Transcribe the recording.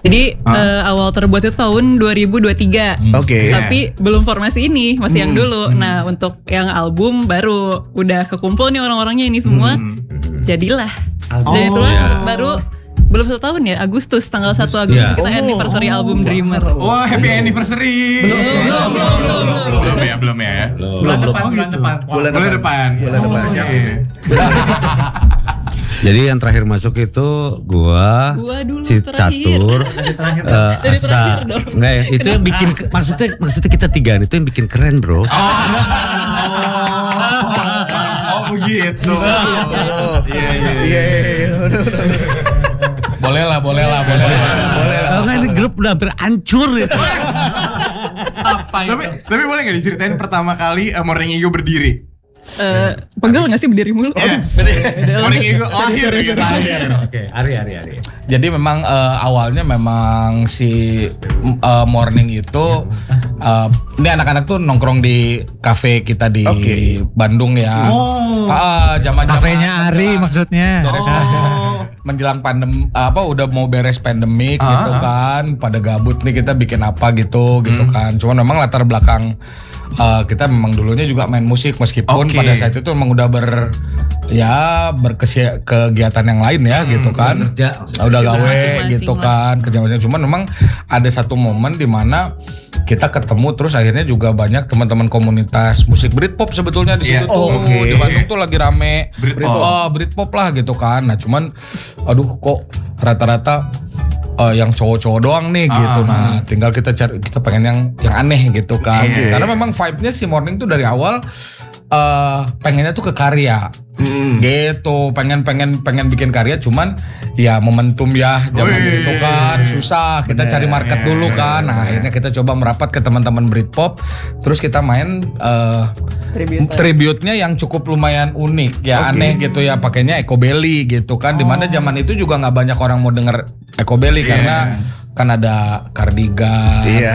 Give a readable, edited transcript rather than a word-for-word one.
Jadi awal terbuat itu tahun 2023. Oke. Tapi belum formasi ini, masih yang dulu. Nah, untuk yang album baru udah kekumpul nih orang-orangnya ini semua. Jadilah. Dan itulah baru belum 1 tahun ya, Agustus, tanggal 1 Agustus kita anniversary album Dreamer. Wah, happy anniversary. Belum ya. Bulan depan. Bulan depan. Jadi yang terakhir masuk itu gua dulu Catur, Asa. Enggak ya, itu yang bikin maksudnya kita 3 itu yang bikin keren, Bro. Oh, begitu. Iya. Boleh lah. Enggak, ini grup udah hampir hancur itu. Tapi boleh nggak diceritain pertama kali Morning Ego berdiri? Pegel gak sih berdiri mulu? Morning Ego lahir. Oke, Ari. Jadi memang awalnya memang si Morning itu ini anak-anak tuh nongkrong di kafe kita di Bandung ya. Zaman Kafenya Ari maksudnya. Menjelang pandemi udah mau beres pandemik gitu kan, pada gabut nih kita bikin apa gitu kan. Cuman memang latar belakang kita memang dulunya juga main musik meskipun pada saat itu memang udah kegiatan yang lain ya gitu kan. Udah gawe gitu kan kerjanya. Cuman memang ada satu momen di mana kita ketemu terus akhirnya juga banyak teman-teman komunitas musik Britpop sebetulnya di situ tuh. Di Bandung tuh lagi rame Britpop lah gitu kan. Nah cuman aduh kok rata-rata yang cowok-cowok doang nih gitu. Nah, tinggal kita pengen yang aneh gitu kan. Karena memang vibe-nya si Morning tuh dari awal pengennya tuh ke karya. Gitu, pengen bikin karya, cuman ya momentum ya zaman itu kan susah. Kita cari market dulu kan. Nah, akhirnya kita coba merapat ke teman-teman Britpop. Terus kita main tribute-nya yang cukup lumayan unik ya, aneh gitu ya, pakainya Ecobelly gitu kan. Dimana zaman itu juga nggak banyak orang mau denger Ecobelly karena kan ada Cardigan,